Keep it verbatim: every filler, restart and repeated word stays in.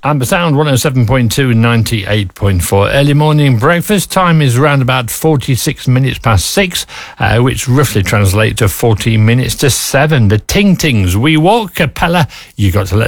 Amber Sound one oh seven point two, ninety-eight point four. Early morning breakfast time is around about forty-six minutes past six, uh, which roughly translates to fourteen minutes to seven. The Ting Tings, We Walk, Capella, You Got to Let